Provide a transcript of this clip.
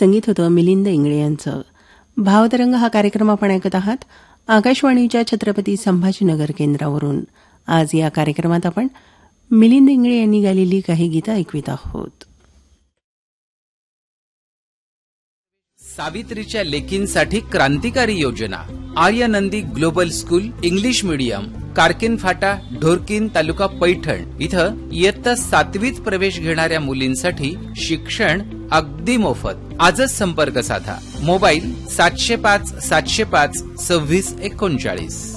संगीत होतं मिलिंद इंगळे यांचं. भावतरंग हा कार्यक्रम आपण ऐकत आहात आकाशवाणीच्या छत्रपती संभाजीनगर केंद्रावरून. आज या कार्यक्रमात आपण मिलिंद इंगळे यांनी गायलेली काही गीतं ऐकवित आहोत. सावित्रीच्या लेकींसाठी क्रांतिकारी योजना. आर्यनंदी ग्लोबल स्कूल इंग्लिश मीडियम, कारकिन फाटा, ढोरकीन, तालुका पैठण इथं इयत्ता 7वीत प्रवेश घेणाऱ्या मुलींसाठी शिक्षण अगदी मोफत. आजच संपर्क साधा. मोबाईल 705 705 2639.